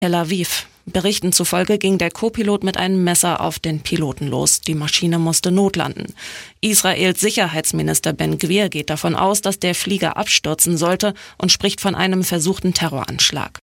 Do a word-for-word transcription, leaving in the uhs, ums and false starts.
Tel Aviv. Berichten zufolge ging der Co-Pilot mit einem Messer auf den Piloten los. Die Maschine musste notlanden. Israels Sicherheitsminister Ben Gvir geht davon aus, dass der Flieger abstürzen sollte und spricht von einem versuchten Terroranschlag.